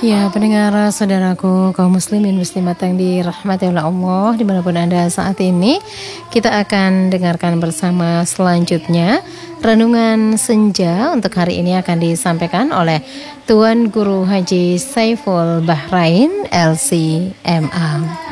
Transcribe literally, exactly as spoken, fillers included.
Ya, pendengar saudaraku kaum muslimin muslimat yang dirahmati oleh Allah dimanapun Anda saat ini, kita akan dengarkan bersama selanjutnya renungan senja. Untuk hari ini akan disampaikan oleh Tuan Guru Haji Saiful Bahrain L C M A.